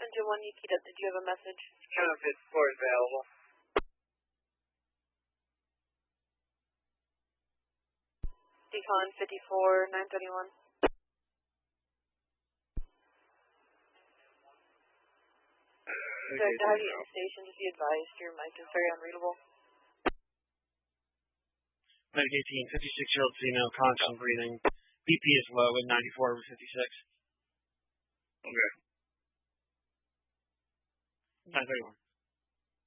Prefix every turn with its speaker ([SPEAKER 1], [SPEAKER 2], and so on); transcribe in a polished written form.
[SPEAKER 1] 121 Nikita, did you have a message?
[SPEAKER 2] Counterfeit 4 available.
[SPEAKER 1] Decon 54, 921. Direct to Huggy Station, just be advised, your mic is very unreadable.
[SPEAKER 3] Medic 18, 56-year-old female, constant breathing. BP is low at 94 over 56.
[SPEAKER 2] Okay.
[SPEAKER 3] 931.